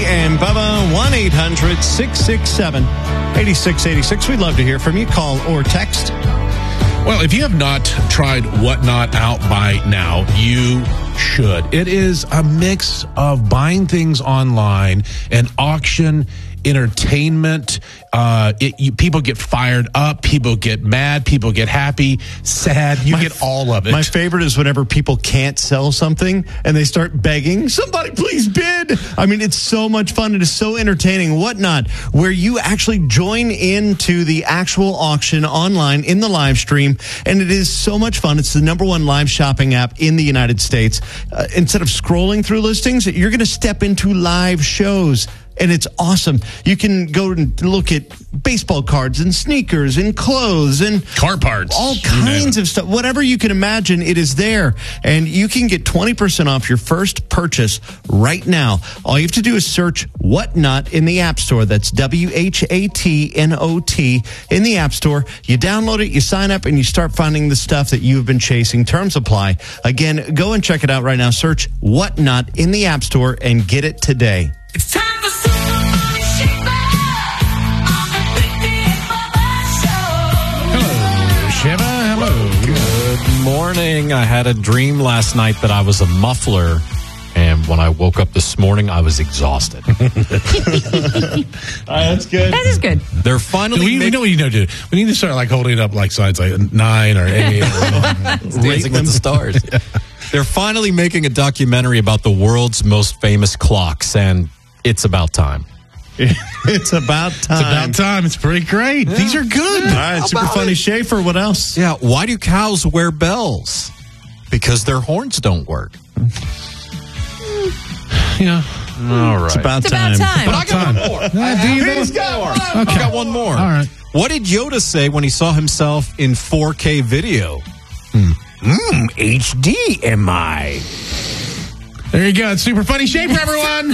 and Bubba, 1-800-667-8686. We'd love to hear from you. Call or text. Well, if you have not tried Whatnot out by now, you should. It is a mix of buying things online and auction entertainment. People get fired up, people get mad, people get happy, sad. You get all of it. My favorite is whenever people can't sell something and they start begging, somebody please bid. I mean, it's so much fun. It is so entertaining. Whatnot, where you actually join into the actual auction online in the live stream, and it is so much fun. It's the #1 live shopping app in the United States. Instead of scrolling through listings, you're going to step into live shows. And it's awesome. You can go and look at baseball cards and sneakers and clothes and car parts. All kinds of stuff. Whatever you can imagine, it is there. And you can get 20% off your first purchase right now. All you have to do is search Whatnot in the App Store. That's WHATNOT in the App Store. You download it, you sign up, and you start finding the stuff that you've been chasing. Terms apply. Again, go and check it out right now. Search Whatnot in the App Store and get it today. It's time for Super Money Shaper on the Big Bubba Show. Hello, Shiva. Hello. Good morning. I had a dream last night that I was a muffler, and when I woke up this morning, I was exhausted. That's good. That is good. They're finally We know what you know to do. We need to start like holding up like signs like 9 or 8. Dancing with the Stars. They're finally making a documentary about the world's most famous clocks, and it's about time. It's about time. It's about time. It's pretty great. Yeah. These are good. All right, Super Funny Schaefer, what else? Yeah, why do cows wear bells? Because their horns don't work. Yeah. All right. It's about It's time. about time. But I got one more. He's got one. I got one more. All right. What did Yoda say when he saw himself in 4K video? HDMI. There you go. It's Super Funny Shaper, everyone.